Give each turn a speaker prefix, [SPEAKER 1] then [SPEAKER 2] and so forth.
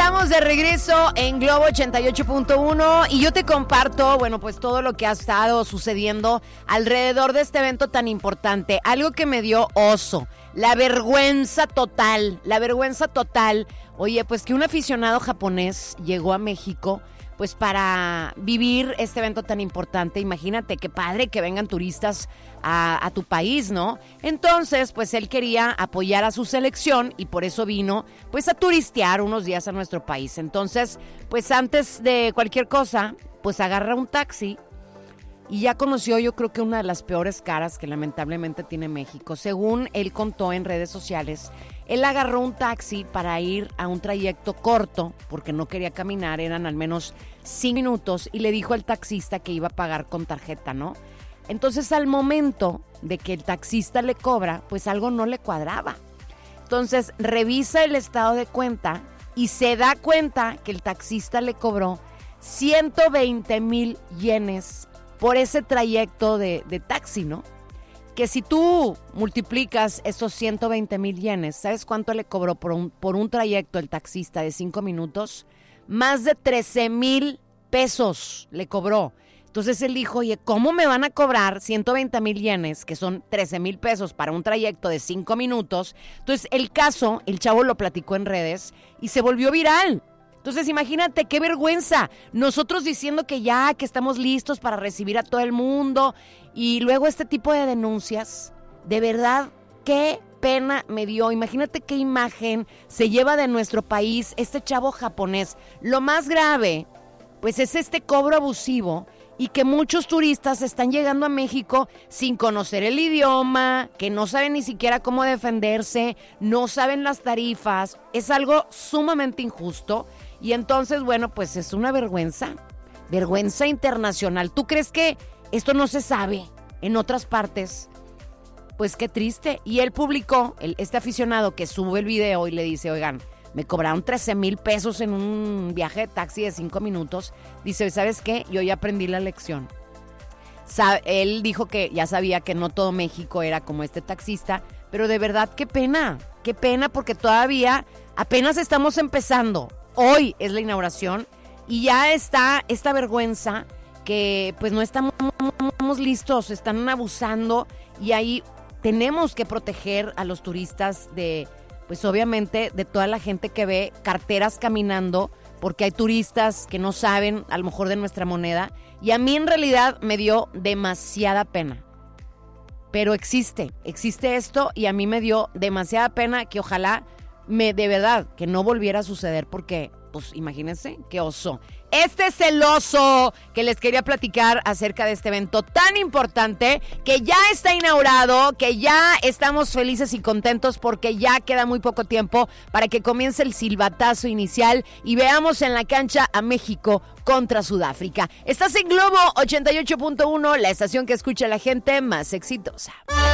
[SPEAKER 1] Estamos de regreso en Globo 88.1 y yo te comparto, bueno, pues todo lo que ha estado sucediendo alrededor de este evento tan importante. Algo que me dio oso, la vergüenza total. Oye, pues que un aficionado japonés llegó a México pues para vivir este evento tan importante. Imagínate, qué padre que vengan turistas a tu país, ¿no? Entonces, pues él quería apoyar a su selección y por eso vino pues a turistear unos días a nuestro país. Entonces, pues antes de cualquier cosa, pues agarra un taxi y ya conoció, yo creo que una de las peores caras que lamentablemente tiene México. Según él contó en redes sociales, él agarró un taxi para ir a un trayecto corto, porque no quería caminar, eran al menos 5 minutos, y le dijo al taxista que iba a pagar con tarjeta, ¿no? Entonces, al momento de que el taxista le cobra, pues algo no le cuadraba. Entonces, revisa el estado de cuenta y se da cuenta que el taxista le cobró 120,000 yenes por ese trayecto de taxi, ¿no? Que si tú multiplicas esos 120,000 yenes, ¿sabes cuánto le cobró por un trayecto el taxista de 5 minutos? Más de 13,000 pesos le cobró. Entonces él dijo, oye, ¿cómo me van a cobrar 120,000 yenes, que son 13,000 pesos para un trayecto de 5 minutos? Entonces el chavo lo platicó en redes y se volvió viral. Entonces imagínate qué vergüenza, nosotros diciendo que estamos listos para recibir a todo el mundo y luego este tipo de denuncias, de verdad, qué pena me dio. Imagínate qué imagen se lleva de nuestro país este chavo japonés. Lo más grave, pues es este cobro abusivo y que muchos turistas están llegando a México sin conocer el idioma, que no saben ni siquiera cómo defenderse, no saben las tarifas, es algo sumamente injusto. Y entonces, bueno, pues es una vergüenza internacional. ¿Tú crees que esto no se sabe en otras partes? Pues qué triste. Y él publicó, este aficionado que sube el video y le dice, oigan, me cobraron 13,000 pesos en un viaje de taxi de 5 minutos. Dice, ¿sabes qué? Yo ya aprendí la lección. Él dijo que ya sabía que no todo México era como este taxista, pero de verdad, qué pena porque todavía apenas estamos empezando. Hoy es la inauguración y ya está esta vergüenza que pues no estamos listos, están abusando y ahí tenemos que proteger a los turistas de, pues obviamente, de toda la gente que ve carteras caminando, porque hay turistas que no saben a lo mejor de nuestra moneda y a mí en realidad me dio demasiada pena. Pero existe esto y a mí me dio demasiada pena que ojalá de verdad, que no volviera a suceder porque, pues, imagínense, qué oso. Este es el oso que les quería platicar acerca de este evento tan importante que ya está inaugurado, que ya estamos felices y contentos porque ya queda muy poco tiempo para que comience el silbatazo inicial y veamos en la cancha a México contra Sudáfrica. Estás en Globo 88.1, la estación que escucha a la gente más exitosa.